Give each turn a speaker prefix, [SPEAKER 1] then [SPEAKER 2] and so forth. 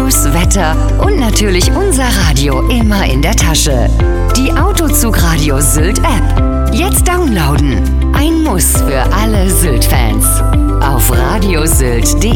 [SPEAKER 1] News, Wetter und natürlich unser Radio immer in der Tasche. Die Autozug Radio Sylt App. Jetzt downloaden. Ein Muss für alle Sylt-Fans. Auf radiosylt.de